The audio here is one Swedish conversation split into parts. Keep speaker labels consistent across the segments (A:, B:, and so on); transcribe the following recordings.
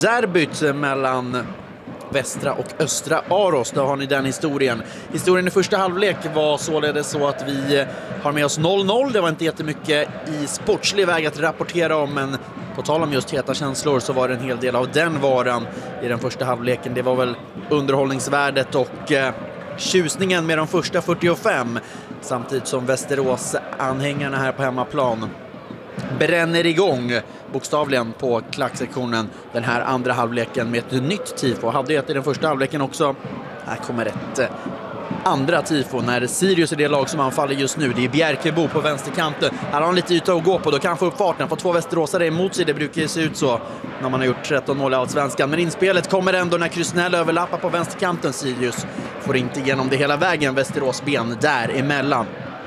A: Derbyt mellan västra och östra Aros, då har ni den historien. Historien i första halvlek var således så att vi har med oss 0-0. Det var inte jättemycket i sportslig väg att rapportera om, men på tal om just heta känslor så var det en hel del av den varan i den första halvleken. Det var väl underhållningsvärdet och tjusningen med de första 45, samtidigt som Västerås-anhängarna här på hemmaplan bränner igång bokstavligen på klacksektionen den här andra halvleken med ett nytt tifo. Hade ett i den första halvleken också. Här kommer ett andra tifo när Sirius är det lag som anfaller just nu. Det är Bjärkebo på vänsterkanten. Här har han lite yta att gå på, då kan han få upp farten. Få två västeråsare emot sig, det brukar ju se ut så när man har gjort 13 mål i Allsvenskan. Men inspelet kommer ändå när Krusnell överlappar på vänsterkanten. Sirius får inte igenom det hela vägen. Västerås ben där emellan.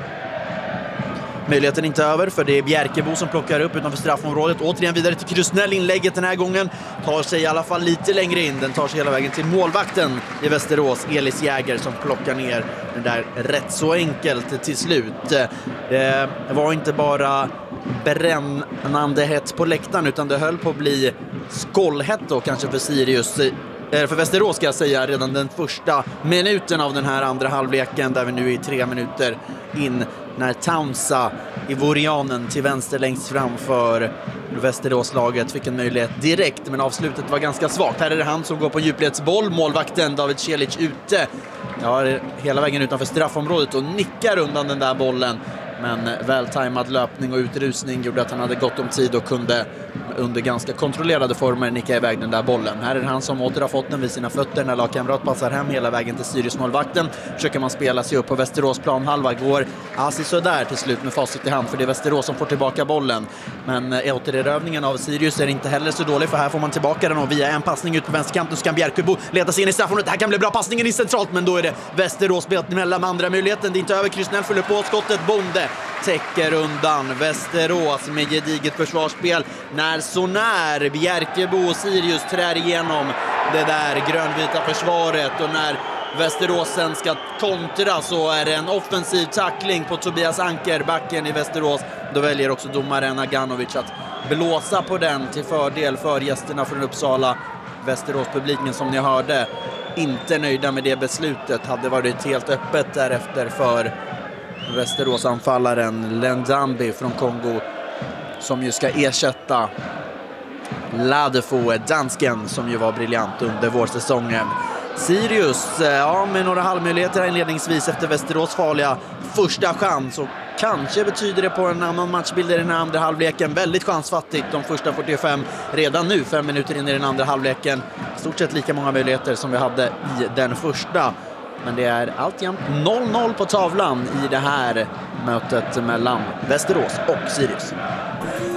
A: Möjligheten inte över, för det är Bjärkebo som plockar upp utanför straffområdet. Återigen vidare till Krusnell. Inlägget den här gången tar sig i alla fall lite längre in. Den tar sig hela vägen till målvakten i Västerås, Elis Jäger, som plockar ner den där rätt så enkelt till slut. Det var inte bara brännande hett på läktaren, utan det höll på att bli skållhett då kanske för Sirius. För Västerås ska jag säga, redan den första minuten av den här andra halvleken, där vi nu är 3 minuter in, när Taunsa i Vorianen till vänster längst framför Västeråslaget fick en möjlighet direkt, men avslutet var ganska svagt. Här är det han som går på djupledsboll, målvakten David Celic ute, hela vägen utanför straffområdet och nickar undan den där bollen. Men vältajmad löpning och utrusning gjorde att han hade gott om tid och kunde under ganska kontrollerade former nicka iväg den där bollen. Här är det han som åter har fått den vid sina fötter när lagkamrat passar hem hela vägen till Sirius-målvakten. Försöker man spela sig upp på Västerås planhalva, går så där till slut med facit i hand, för det är Västerås som får tillbaka bollen. Men återerövningen av Sirius är inte heller så dålig, för här får man tillbaka den och via en passning ut på vänsterkanten så kan Bjärkebo leda sig in i straffområdet. Det här kan bli bra, passningen i centralt, men då är det Västerås mellan med andra möjligheten. Det är inte över, Krusnell följer på skottet, Bonde täcker undan Västerås med gediget försvarsspel. När så när Bjärkebo och Sirius trär igenom det där grönvita försvaret, och när Västeråsen ska kontra så är det en offensiv tackling på Tobias Anker, backen i Västerås. Då väljer också domaren Aganovic att blåsa på den till fördel för gästerna från Uppsala. Västerås-publiken, som ni hörde, inte nöjda med det beslutet. Hade varit helt öppet därefter för Västerås-anfallaren Lendambi från Kongo, som ju ska ersätta Ladefo, dansken, som ju var briljant under vårsäsongen. Sirius, med några halvmöjligheter inledningsvis efter Västerås farliga första chans, och kanske betyder det på en annan matchbild i den andra halvleken. Väldigt chansfattigt de första 45, redan nu 5 minuter in i den andra halvleken. Stort sett lika många möjligheter som vi hade i den första. Men det är alltjämt 0-0 på tavlan i det här mötet mellan Västerås och Sirius.